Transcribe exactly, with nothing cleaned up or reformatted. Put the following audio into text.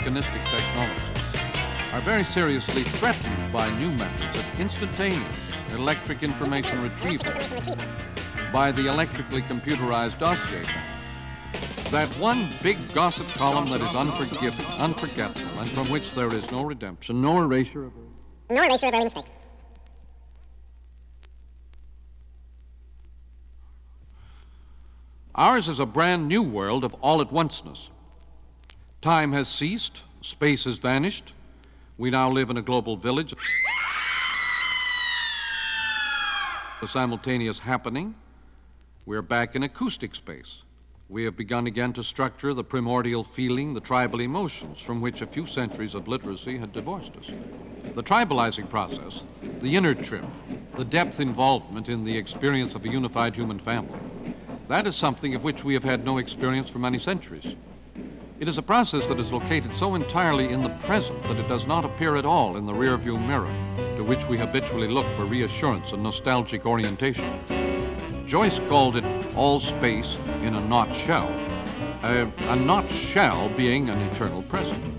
mechanistic technology, are very seriously threatened by new methods of instantaneous electric information retrieval, by the electrically computerized dossier bank. That one big gossip column that is unforgiving, unforgettable, and from which there is no redemption, no erasure of No erasure of early mistakes. Ours is a brand new world of all-at-onceness. Time has ceased, space has vanished. We now live in a global village. A simultaneous happening. We're back in acoustic space. We have begun again to structure the primordial feeling, the tribal emotions from which a few centuries of literacy had divorced us. The tribalizing process, the inner trip, the depth involvement in the experience of a unified human family, that is something of which we have had no experience for many centuries. It is a process that is located so entirely in the present that it does not appear at all in the rearview mirror, to which we habitually look for reassurance and nostalgic orientation. Joyce called it all space in a not shell, a, a not shell being an eternal present.